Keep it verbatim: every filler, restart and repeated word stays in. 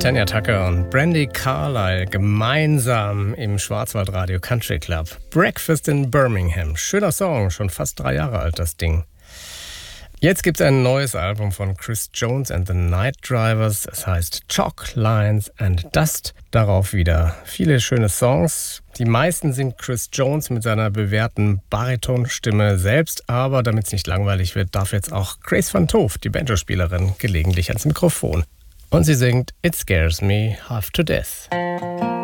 Tanya Tucker und Brandi Carlile gemeinsam im Schwarzwaldradio Country Club. Breakfast in Birmingham. Schöner Song, schon fast drei Jahre alt das Ding. Jetzt gibt es ein neues Album von Chris Jones and the Night Drivers. Es heißt Chalk, Lines and Dust. Darauf wieder viele schöne Songs. Die meisten sind Chris Jones mit seiner bewährten Baritonstimme selbst. Aber damit es nicht langweilig wird, darf jetzt auch Grace Van Toof, die Banjospielerin, gelegentlich ans Mikrofon. Und sie singt It Scares Me Half to Death.